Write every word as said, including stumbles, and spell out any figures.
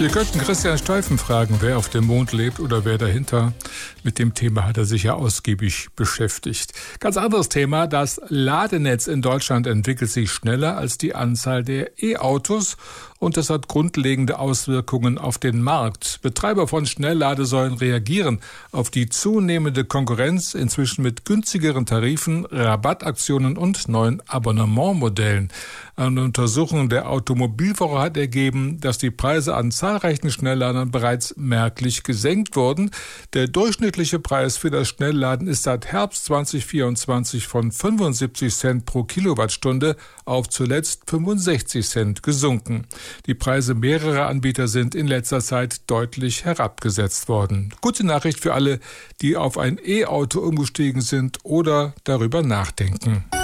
Wir könnten Christian Steifen fragen, wer auf dem Mond lebt oder wer dahinter. Mit dem Thema hat er sich ja ausgiebig beschäftigt. Ganz anderes Thema, das Ladenetz in Deutschland entwickelt sich schneller als die Anzahl der E-Autos und das hat grundlegende Auswirkungen auf den Markt. Betreiber von Schnellladesäulen reagieren auf die zunehmende Konkurrenz, inzwischen mit günstigeren Tarifen, Rabattaktionen und neuen Abonnementmodellen. Eine Untersuchung der Automobilwoche hat ergeben, dass die Preise an zahlreichen Schnellladern bereits merklich gesenkt wurden. Der durchschnittliche Preis für das Schnellladen ist seit Herbst zwanzig vierundzwanzig von fünfundsiebzig Cent pro Kilowattstunde auf zuletzt fünfundsechzig Cent gesunken. Die Preise mehrerer Anbieter sind in letzter Zeit deutlich herabgesetzt worden. Gute Nachricht für alle, die auf ein E-Auto umgestiegen sind oder darüber nachdenken.